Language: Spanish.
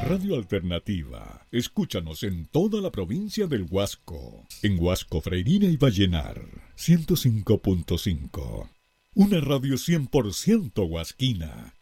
Radio Alternativa. Escúchanos en toda la provincia del Huasco. En Huasco, Freirina y Vallenar. 105.5. Una radio 100% huasquina.